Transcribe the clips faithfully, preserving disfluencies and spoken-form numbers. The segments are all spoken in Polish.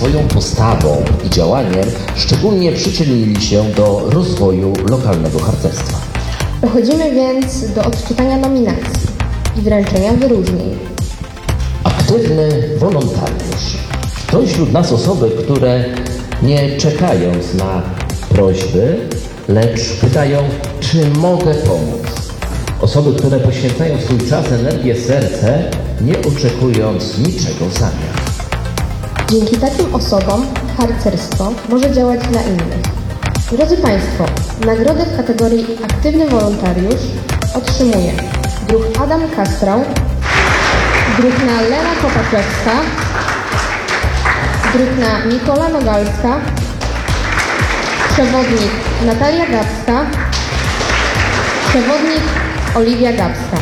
swoją postawą i działaniem szczególnie przyczynili się do rozwoju lokalnego harcerstwa. Dochodzimy więc do odczytania nominacji i wręczenia wyróżnień. Aktywny wolontariusz. To wśród nas osoby, które nie czekając na prośby, lecz pytają, czy mogę pomóc. Osoby, które poświęcają swój czas, energię, serce, nie oczekując niczego w zamian. Dzięki takim osobom harcerstwo może działać dla innych. Drodzy Państwo, nagrodę w kategorii Aktywny Wolontariusz otrzymuje druh Adam Kastrał, druhna Lena Kopaczewska, druhna Nikola Nogalska, przewodnik Natalia Gapska, przewodnik Oliwia Gapska.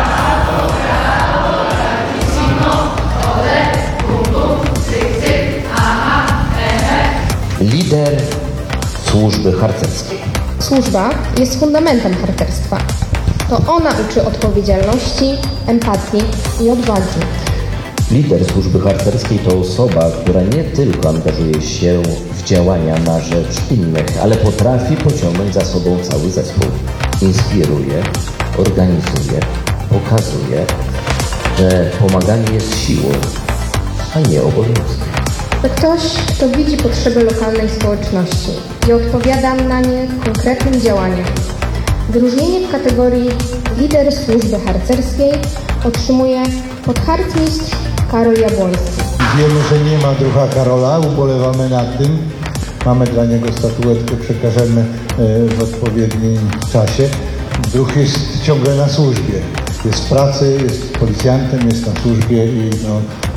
Lider służby harcerskiej. Służba jest fundamentem harcerstwa. To ona uczy odpowiedzialności, empatii i odwagi. Lider służby harcerskiej to osoba, która nie tylko angażuje się w działania na rzecz innych, ale potrafi pociągnąć za sobą cały zespół. Inspiruje, organizuje, pokazuje, że pomaganie jest siłą, a nie obowiązkiem. To ktoś, kto widzi potrzeby lokalnej społeczności i odpowiada na nie konkretnym działaniem. Wyróżnienie w kategorii Lider służby harcerskiej otrzymuje podharcmistrz Karol Jabłoński. Wiemy, że nie ma druha Karola, ubolewamy nad tym. Mamy dla niego statuetkę, przekażemy w odpowiednim czasie. Druh jest ciągle na służbie. Jest w pracy, jest policjantem, jest na służbie i no,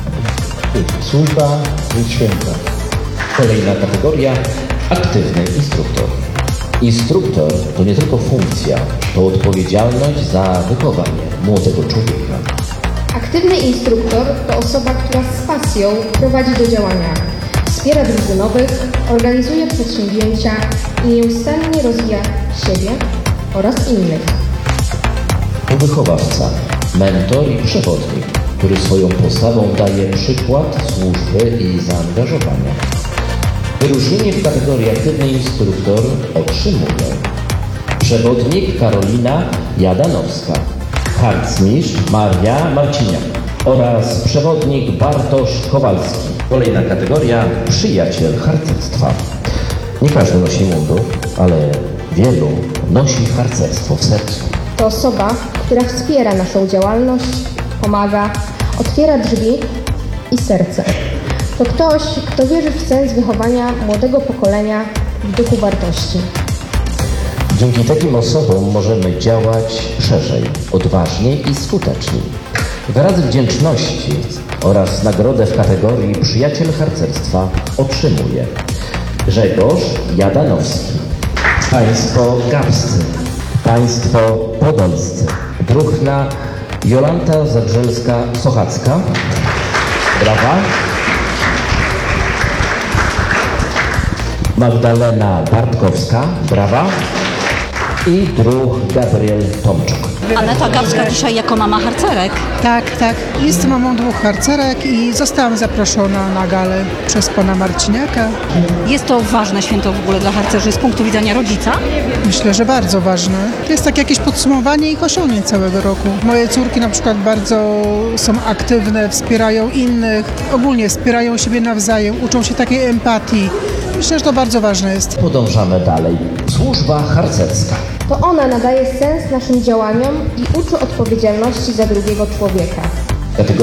służba jest święta. Kolejna kategoria – aktywny instruktor. Instruktor to nie tylko funkcja, to odpowiedzialność za wychowanie młodego człowieka. Aktywny instruktor to osoba, która z pasją prowadzi do działania, wspiera drużynowych, organizuje przedsięwzięcia i nieustannie rozwija siebie oraz innych. To wychowawca, mentor i przewodnik, który swoją postawą daje przykład służby i zaangażowania. Wyróżnienie w kategorii aktywny instruktor otrzymuje przewodnik Karolina Jadanowska, harcmistrz Maria Marciniak oraz przewodnik Bartosz Kowalski. Kolejna kategoria przyjaciel harcerstwa. Nie każdy nosi mundur, ale wielu nosi harcerstwo w sercu. To osoba, która wspiera naszą działalność, pomaga, otwiera drzwi i serce. To ktoś, kto wierzy w sens wychowania młodego pokolenia w duchu wartości. Dzięki takim osobom możemy działać szerzej, odważniej i skuteczniej. Wyrazy wdzięczności oraz nagrodę w kategorii Przyjaciel harcerstwa otrzymuje Grzegorz Jadanowski, Państwo Gapscy, Państwo Podolscy, druhna Jolanta Zagrzelska-Sochacka, brawa, Magdalena Bartkowska, brawa i druh Gabriel Tomczuk. Aneta Gapska dzisiaj jako mama harcerek. Tak, tak. Jestem mamą dwóch harcerek i zostałam zaproszona na galę przez pana Marciniaka. Jest to ważne święto w ogóle dla harcerzy z punktu widzenia rodzica? Myślę, że bardzo ważne. To jest tak jakieś podsumowanie ich osiągnięć całego roku. Moje córki na przykład bardzo są aktywne, wspierają innych, ogólnie wspierają siebie nawzajem, uczą się takiej empatii. Myślę, że to bardzo ważne jest. Podążamy dalej. Służba harcerska. To ona nadaje sens naszym działaniom i uczy odpowiedzialności za drugiego człowieka. Kategoria